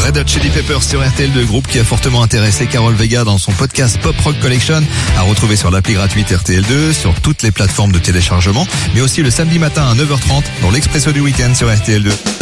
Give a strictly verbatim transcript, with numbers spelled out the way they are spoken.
Red Hot Chili Peppers sur R T L deux, groupe qui a fortement intéressé Carol Vega dans son podcast Pop Rock Collection, à retrouver sur l'appli gratuite R T L deux, sur toutes les plateformes de téléchargement, mais aussi le samedi matin à neuf heures trente dans l'Expresso du Week-end sur R T L deux.